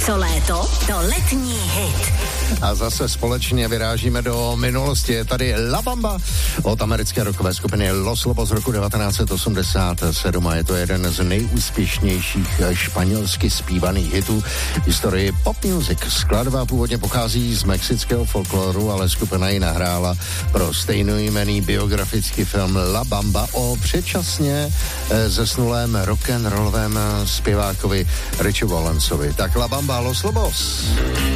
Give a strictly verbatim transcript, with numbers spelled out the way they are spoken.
Co léto, to letní hit. A zase společně vyrážíme do minulosti. Je tady La Bamba od americké rockové skupiny Los Lobos z roku devatenáct set osmdesát sedm a je to jeden z nejúspěšnějších španělsky zpívaných hitů v historii pop music. Skladba původně pochází z mexického folkloru, ale skupina ji nahrála pro stejnojmenný biografický film La Bamba o předčasně zesnulém rock'n'rollovém zpěvákovi Richie Valencovi. Tak La Bamba, Los Lobos.